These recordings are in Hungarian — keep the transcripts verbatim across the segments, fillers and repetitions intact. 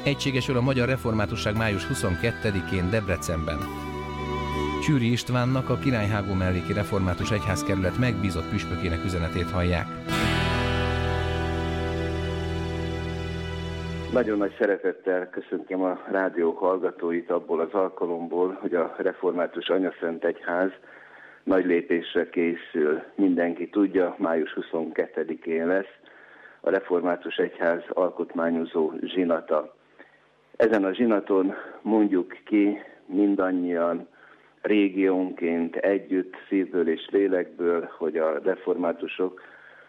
Egységesül a Magyar Reformátusság május huszonkettedikén Debrecenben. Csűri Istvánnak, a Királyhágó melléki református egyházkerület megbízott püspökének üzenetét hallják. Nagyon nagy szeretettel köszöntöm a rádió hallgatóit abból az alkalomból, hogy a Református Anyaszent Egyház nagy lépésre készül. Mindenki tudja, május huszonkettedikén lesz a Református Egyház alkotmányozó zsinata. Ezen a zsinaton mondjuk ki mindannyian régiónként együtt, szívből és lélekből, hogy a reformátusok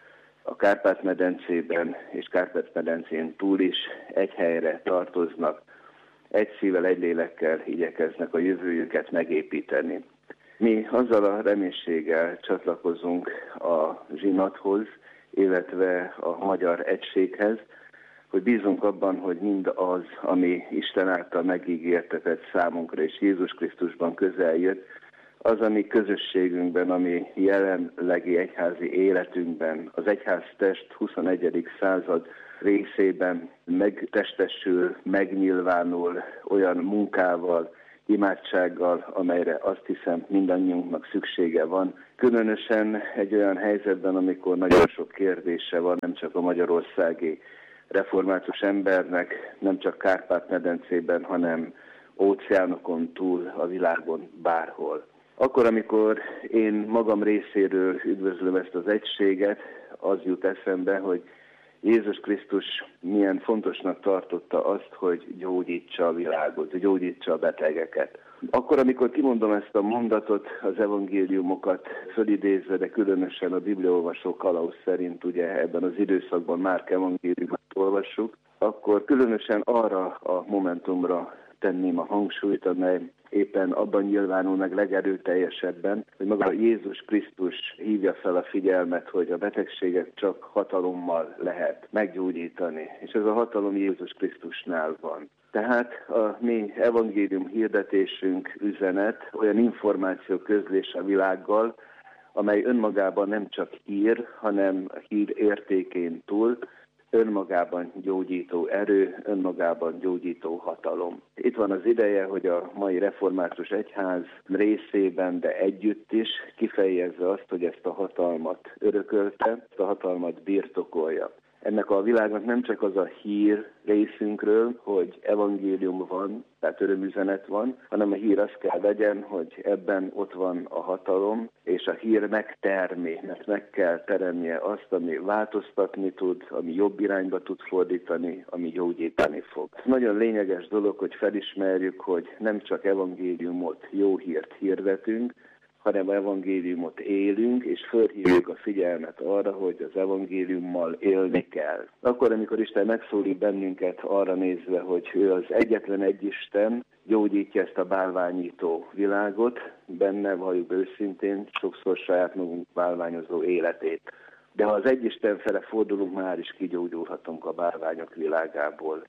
a Kárpát-medencében és Kárpát-medencén túl is egy helyre tartoznak, egy szívvel, egy lélekkel igyekeznek a jövőjüket megépíteni. Mi azzal a reménységgel csatlakozunk a zsinathoz, illetve a magyar egységhez, hogy bízunk abban, hogy mind az, ami Isten által megígértetett számunkra és Jézus Krisztusban közel jött, az, ami közösségünkben, ami jelenlegi egyházi életünkben, az egyháztest huszonegyedik század részében megtestesül, megnyilvánul olyan munkával, imádsággal, amelyre azt hiszem mindannyiunknak szüksége van. Különösen egy olyan helyzetben, amikor nagyon sok kérdése van, nem csak a magyarországi református embernek, nem csak Kárpát-medencében, hanem óceánokon túl a világon bárhol. Akkor, amikor én magam részéről üdvözlöm ezt az egységet, az jut eszembe, hogy Jézus Krisztus milyen fontosnak tartotta azt, hogy gyógyítsa a világot, gyógyítsa a betegeket. Akkor, amikor kimondom ezt a mondatot, az evangéliumokat fölidézve, de különösen a bibliaolvasó kalauz szerint ugye ebben az időszakban Márk evangéliumát olvassuk, akkor különösen arra a momentumra tenném a hangsúlyt, amely éppen abban nyilvánul meg legerőteljesebben, hogy maga Jézus Krisztus hívja fel a figyelmet, hogy a betegséget csak hatalommal lehet meggyógyítani, és ez a hatalom Jézus Krisztusnál van. Tehát a mi evangélium hirdetésünk, üzenet, olyan információ közlés a világgal, amely önmagában nem csak hír, hanem a hír értékén túl, önmagában gyógyító erő, önmagában gyógyító hatalom. Itt van az ideje, hogy a mai református egyház részében, de együtt is kifejezze azt, hogy ezt a hatalmat örökölte, ezt a hatalmat birtokolja. Ennek a világnak nem csak az a hír részünkről, hogy evangélium van, tehát örömüzenet van, hanem a hír az kell legyen, hogy ebben ott van a hatalom, és a hír megtermi, mert meg kell teremnie azt, ami változtatni tud, ami jobb irányba tud fordítani, ami gyógyítani fog. Ez nagyon lényeges dolog, hogy felismerjük, hogy nem csak evangéliumot, jó hírt hirdetünk, hanem evangéliumot élünk, és fölhívjuk a figyelmet arra, hogy az evangéliummal élni kell. Akkor, amikor Isten megszólít bennünket arra nézve, hogy ő az egyetlen egy Isten, gyógyítja ezt a bálványító világot, benne valljuk őszintén sokszor saját magunk bálványozó életét. De ha az egy Isten fele fordulunk, már is kigyógyulhatunk a bálványok világából.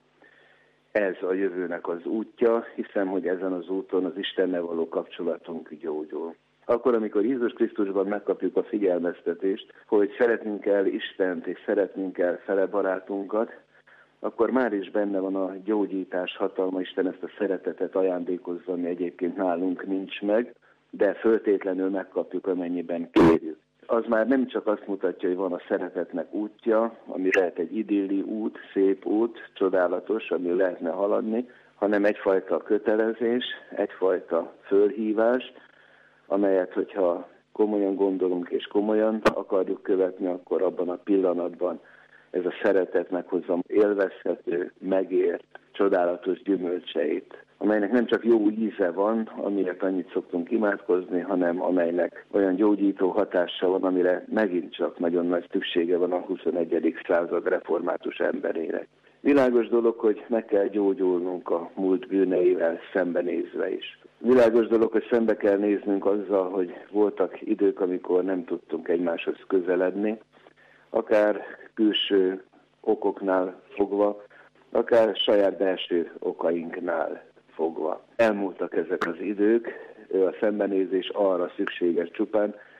Ez a jövőnek az útja, hiszem, hogy ezen az úton az Istennel való kapcsolatunk gyógyul. Akkor, amikor Jézus Krisztusban megkapjuk a figyelmeztetést, hogy szeretnünk el Istent és szeretnünk el fele barátunkat, akkor már is benne van a gyógyítás hatalma. Isten ezt a szeretetet ajándékozza, ami egyébként nálunk nincs meg, de föltétlenül megkapjuk, amennyiben kérjük. Az már nem csak azt mutatja, hogy van a szeretetnek útja, ami lehet egy idilli út, szép út, csodálatos, ami lehetne haladni, hanem egyfajta kötelezés, egyfajta fölhívás, amelyet, hogyha komolyan gondolunk és komolyan akarjuk követni, akkor abban a pillanatban ez a szeretet meghozza élvezhető, megért, csodálatos gyümölcseit, amelynek nem csak jó íze van, amiért annyit szoktunk imádkozni, hanem amelynek olyan gyógyító hatása van, amire megint csak nagyon nagy szüksége van a huszonegyedik század református emberének. Világos dolog, hogy meg kell gyógyulnunk a múlt bűneivel szembenézve is. Világos dolog, hogy szembe kell néznünk azzal, hogy voltak idők, amikor nem tudtunk egymáshoz közeledni, akár külső okoknál fogva, akár saját belső okainknál fogva. Elmúltak ezek az idők, a szembenézés arra szükséges csupán,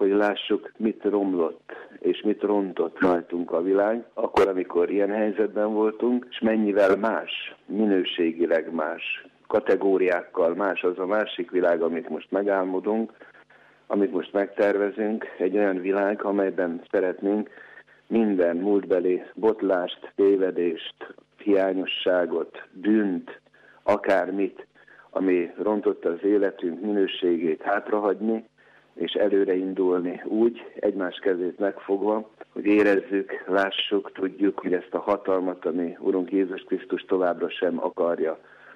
hogy lássuk, mit romlott és mit rontott rajtunk a világ, akkor, amikor ilyen helyzetben voltunk, és mennyivel más, minőségileg más, kategóriákkal más az a másik világ, amit most megálmodunk, amit most megtervezünk, egy olyan világ, amelyben szeretnénk minden múltbeli botlást, tévedést, hiányosságot, bűnt, akármit, ami rontotta az életünk minőségét hátrahagyni, és előre indulni úgy, egymás kezét megfogva, hogy érezzük, lássuk, tudjuk, hogy ezt a hatalmat, ami Urunk Jézus Krisztus továbbra sem akarja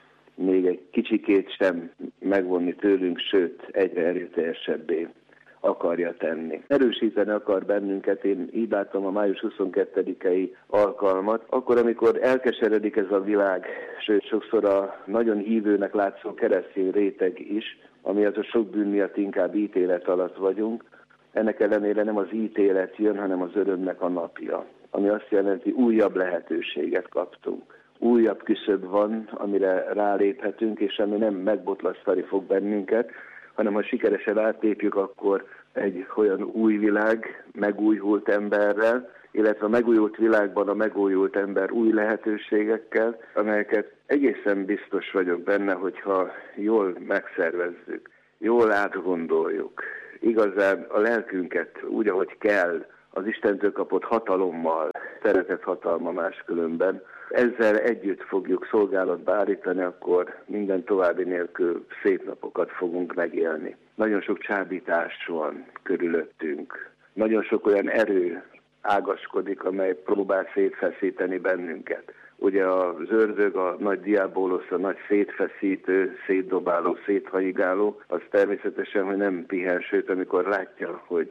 még egy kicsikét sem megvonni tőlünk, sőt, egyre erőteljesebbé akarja tenni. Erősíteni akar bennünket, én így látom a május huszonkettedikei alkalmat, akkor, amikor elkeseredik ez a világ, sőt, sokszor a nagyon hívőnek látszó keresztény réteg is, ami az a sok bűn miatt inkább ítélet alatt vagyunk, ennek ellenére nem az ítélet jön, hanem az örömnek a napja, ami azt jelenti, újabb lehetőséget kaptunk. Újabb küszöb van, amire ráléphetünk, és ami nem megbotlasztani fog bennünket, hanem ha sikeresen átlépjük, akkor egy olyan új világ, megújult emberrel, illetve a megújult világban a megújult ember új lehetőségekkel, amelyeket egészen biztos vagyok benne, hogyha jól megszervezzük, jól átgondoljuk, igazán a lelkünket úgy, ahogy kell, az Istentől kapott hatalommal, szeretett hatalma máskülönben, ezzel együtt fogjuk szolgálatba állítani, akkor minden további nélkül szép napokat fogunk megélni. Nagyon sok csábítás van körülöttünk. Nagyon sok olyan erő ágaskodik, amely próbál szétfeszíteni bennünket. Ugye az ördög, a nagy diabólosz, a nagy szétfeszítő, szétdobáló, széthajigáló, az természetesen, hogy nem pihen, sőt, amikor látja, hogy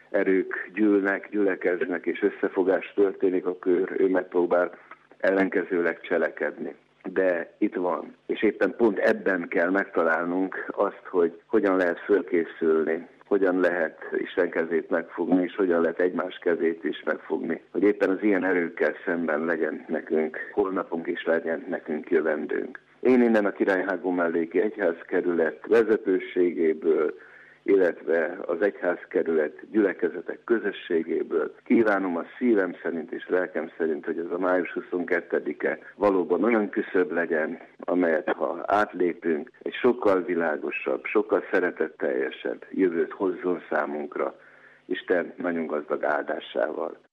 erők gyűlnek, gyülekeznek, és összefogás történik, akkor ő megpróbál ellenkezőleg cselekedni. De itt van, és éppen pont ebben kell megtalálnunk azt, hogy hogyan lehet fölkészülni, hogyan lehet Isten kezét megfogni, és hogyan lehet egymás kezét is megfogni, hogy éppen az ilyen erőkkel szemben legyen nekünk holnapunk, is legyen nekünk jövendőnk. Én innen a Királyhágó melléki egyházkerület vezetőségéből, illetve az egyházkerület gyülekezetek közösségéből kívánom a szívem szerint és lelkem szerint, hogy ez a május huszonkettedike valóban olyan küszöb legyen, amelyet ha átlépünk, egy sokkal világosabb, sokkal szeretetteljesebb jövőt hozzon számunkra Isten nagyon gazdag áldásával.